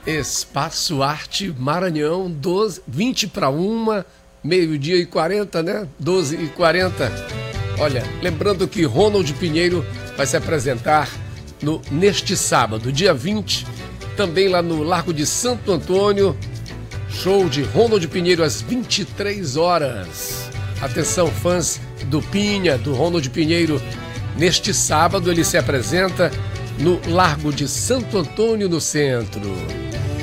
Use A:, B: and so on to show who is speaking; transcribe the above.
A: Espaço Arte Maranhão, 20 para 1, meio-dia e 40, né? 12 e 40. Olha, lembrando que Ronald Pinheiro vai se apresentar neste sábado, dia 20, também lá no Largo de Santo Antônio. Show de Ronald Pinheiro às 23 horas. Atenção, fãs do Pinha, do Ronald Pinheiro. Neste sábado ele se apresenta no Largo de Santo Antônio, no centro.